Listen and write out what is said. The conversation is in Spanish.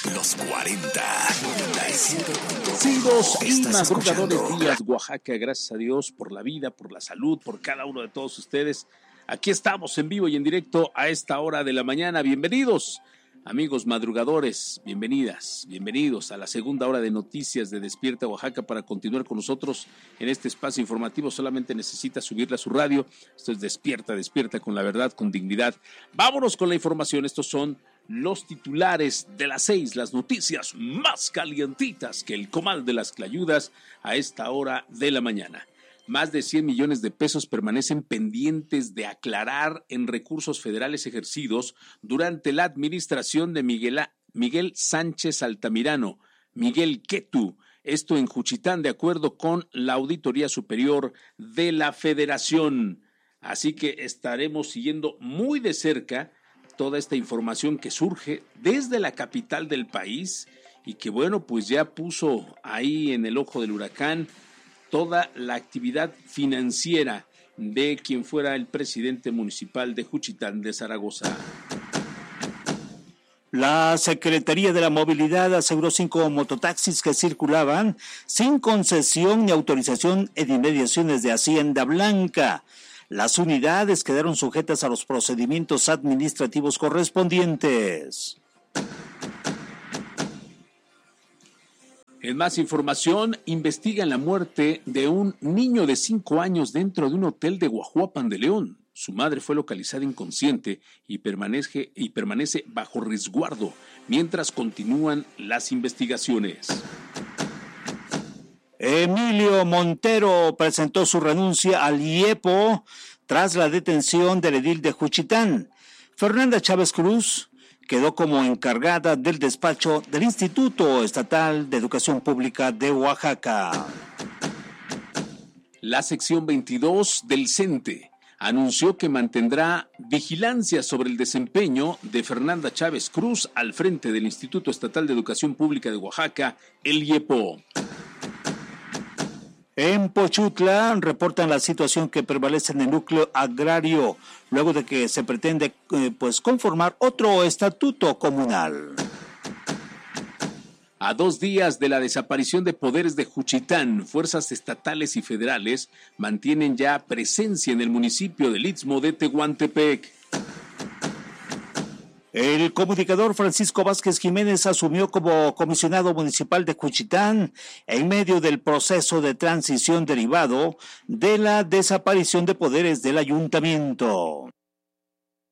Los 40. 97. Y madrugadores días, Oaxaca, gracias a Dios por la vida, por la salud, por cada uno de todos ustedes. Aquí estamos en vivo y en directo a esta hora de la mañana. Bienvenidos, amigos madrugadores, bienvenidos a la segunda hora de noticias de Despierta Oaxaca. Para continuar con nosotros en este espacio informativo, solamente necesita subirle a su radio. Esto es Despierta con la verdad, con dignidad. Vámonos con la información. Estos son los titulares de las 6, las noticias más calientitas que el comal de las clayudas a esta hora de la mañana. Más de 100 millones de pesos permanecen pendientes de aclarar en recursos federales ejercidos durante la administración de Miguel Sánchez Altamirano, Miguel Quetu. Esto en Juchitán, de acuerdo con la Auditoría Superior de la Federación. Así que estaremos siguiendo muy de cerca toda esta información que surge desde la capital del país y que, bueno, pues ya puso ahí en el ojo del huracán toda la actividad financiera de quien fuera el presidente municipal de Juchitán de Zaragoza. La Secretaría de la Movilidad aseguró 5 mototaxis que circulaban sin concesión ni autorización en inmediaciones de Hacienda Blanca. Las unidades quedaron sujetas a los procedimientos administrativos correspondientes. En más información, investigan la muerte de un niño de 5 años dentro de un hotel de Guajuapan de León. Su madre fue localizada inconsciente y permanece bajo resguardo mientras continúan las investigaciones. Emilio Montero presentó su renuncia al IEPO tras la detención del edil de Juchitán. Fernanda Chávez Cruz quedó como encargada del despacho del Instituto Estatal de Educación Pública de Oaxaca. La sección 22 del CENTE anunció que mantendrá vigilancia sobre el desempeño de Fernanda Chávez Cruz al frente del Instituto Estatal de Educación Pública de Oaxaca, el IEPO. En Pochutla reportan la situación que prevalece en el núcleo agrario, luego de que se pretende conformar otro estatuto comunal. A 2 días de la desaparición de poderes de Juchitán, fuerzas estatales y federales mantienen ya presencia en el municipio del Istmo de Tehuantepec. El comunicador Francisco Vázquez Jiménez asumió como comisionado municipal de Juchitán en medio del proceso de transición derivado de la desaparición de poderes del ayuntamiento.